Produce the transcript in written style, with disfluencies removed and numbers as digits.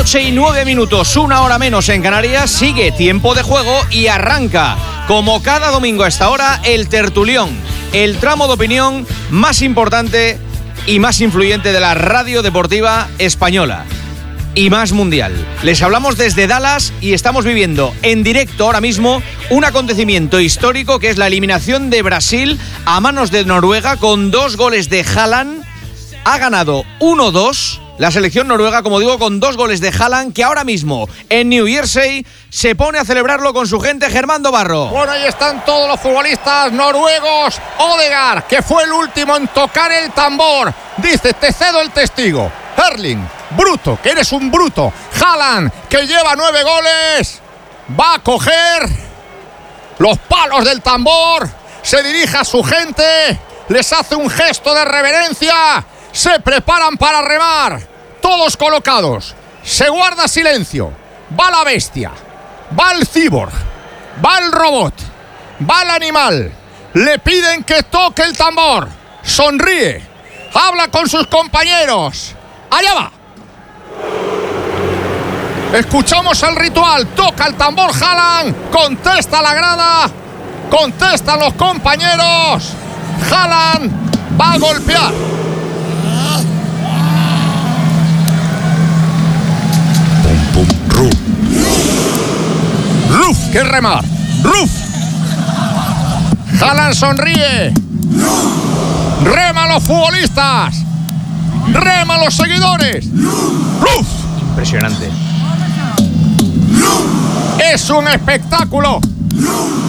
8:09, 1 hora menos en Canarias. Sigue tiempo de juego y arranca, como cada domingo a esta hora, el tertulión, el tramo de opinión más importante y más influyente de la radio deportiva española y más mundial. Les hablamos desde Dallas y estamos viviendo en directo ahora mismo un acontecimiento histórico que es la eliminación de Brasil a manos de Noruega con 2 goles de Haaland. Ha ganado 1-2 la selección noruega, como digo, con 2 goles de Haaland, que ahora mismo en New Jersey se pone a celebrarlo con su gente. Germán Dobarro. Bueno, ahí están todos los futbolistas noruegos. Odegaard, que fue el último en tocar el tambor, dice: te cedo el testigo. Erling, bruto, que eres un bruto. Haaland, que lleva 9 goles, va a coger los palos del tambor, se dirige a su gente, les hace un gesto de reverencia, se preparan para remar, todos colocados, se guarda silencio, va la bestia, va el cyborg, va el robot, va el animal, le piden que toque el tambor, sonríe, habla con sus compañeros, allá va. Escuchamos el ritual, toca el tambor Haaland, contesta la grada, contestan los compañeros, Haaland va a golpear. Pum, pum, Ruf. Ruf, que remar, Ruf. Haaland sonríe, rema a los futbolistas, rema a los seguidores, Ruf. Impresionante. Es un espectáculo.